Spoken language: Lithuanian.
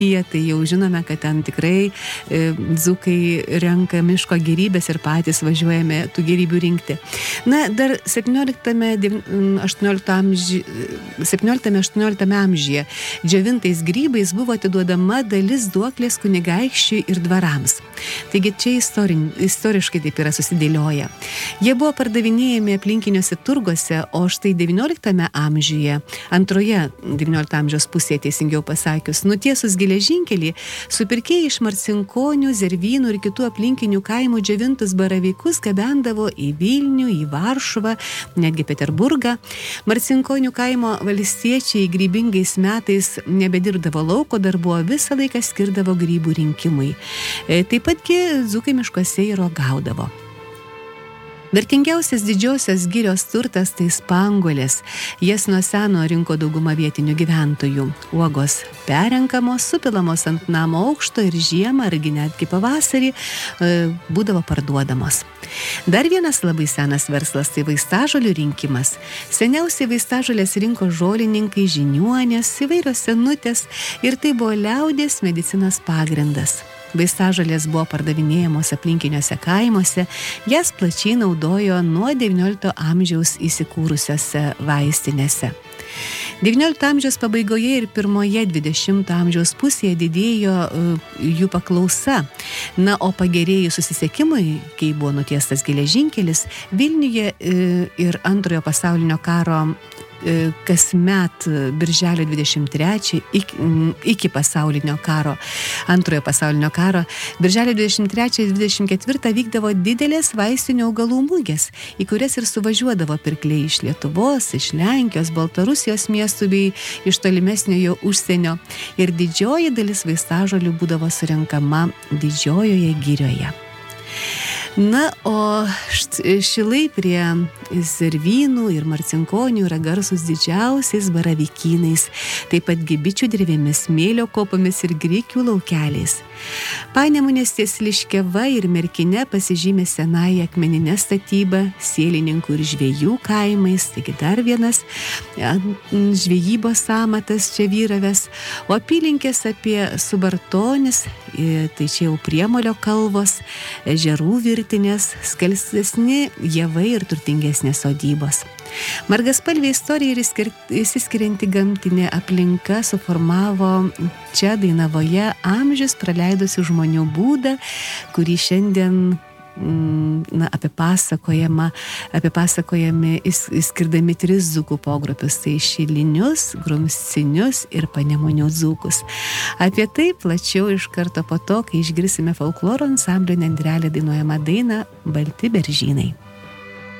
Tai jau žinome, kad ten tikrai dzūkai renka miško gėrybės ir patys važiuojame tų gėrybių rinkti. Na, dar 17-18 amžiuje džiovintais grybais buvo atiduodama dalis duoklės kunigaikščiui ir dvarams. Taigi čia istoriškai taip yra susidėlioję. Jie buvo pardavinėjami aplinkiniuose turguose, o štai 19 amžiuje, antroje 19 amžiaus pusėje, teisingiau pasakius, nutiesus geležinkelį, supirkėjai iš Marcinkonių, Zervynų ir kitų aplinkinių kaimų džiovintus baravykus gabendavo į Vilnių, į Varšuvą, netgi Peterburgą. Marcinkonių kaimo valstiečiai grybingais metais nebedirbdavo lauko darbo, visą laiką skirdavo grybų rinkimui. Taip patgi dzūkai miškuose ir uogaudavo. Vertingiausias didžiosios girios turtas tai spanguolės. Jas nuo seno rinko dauguma vietinių gyventojų. Uogos perrenkamos, supilamos ant namo aukšto ir žiemą, argi netgi pavasarį būdavo parduodamos. Dar vienas labai senas verslas tai vaistažolių rinkimas. Seniausiai vaistažolės rinko žolininkai, žiniuonės, įvairios senutės ir tai buvo liaudies medicinos pagrindas. Vaistažolės buvo pardavinėjamos aplinkiniuose kaimuose, jas plačiai naudojo nuo XIX amžiaus įsikūrusiose vaistinėse. XIX amžiaus pabaigoje ir pirmoje XX amžiaus pusėje didėjo jų paklausa. Na, o pagerėjus susisiekimui, kai buvo nutiestas geležinkelis, Vilniuje ir Antrojo pasaulinio karo kasmet birželio 23 iki pasaulinio karo, Antrojo pasaulinio karo, birželio 23-24 vykdavo didelės vaistinių augalų mugės, į kurias ir suvažiuodavo pirkliai iš Lietuvos, iš Lenkijos, Baltarusijos miestų bei iš tolimesniojo užsienio. Ir didžioji dalis vaistažolių būdavo surenkama Didžiojoje girioje. Na, o Šilai prie Zervynų ir Marcinkonių yra garsus didžiausiais baravykynais, taip pat bičių drevėmis, smėlio kopomis ir grikių laukeliais. Panemunės ties Liškiava ir Merkine pasižymė senąją akmeninę statybą, sielininkų ir žvejų kaimais, taigi dar vienas žvejybos amatas čia vyravęs, o apylinkės apie Subartonis, tai čia jau Priemolio kalvos, ežerų virtinės, skalsesni javai ir turtingesnės sodybos. Margaspalvė istorija ir išsiskirianti gamtinė aplinka suformavo čia Dainavoje amžius praleidusių žmonių būdą, kurį šiandien apipasakojami išskirdami 3 dzūkų pogrupius, tai Šilinius, Grumsinius ir Panemunių dzūkus. Apie tai plačiau iš karto po to, kai išgirsime folkloro ansamblio Nendrelė dainuojamą dainą Balti beržynai.